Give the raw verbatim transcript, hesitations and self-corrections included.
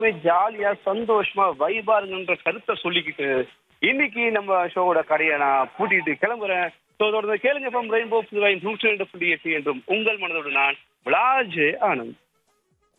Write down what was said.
ஜாலியா சந்தோஷமா வைபா இருங்கன்ற கருத்தை சொல்லிக்கிட்டு இன்னைக்கு நம்ம ஷோவோட கடையை நான் பூட்டிட்டு கிளம்புறேன். ஸோ தொடர்ந்து கேளுங்க ரெயின்போ புதுவை நூற்றி ரெண்டு புள்ளி எட்டு என்றும் உங்கள் மனதோடு நான் விளாஜ் ஆனந்த்.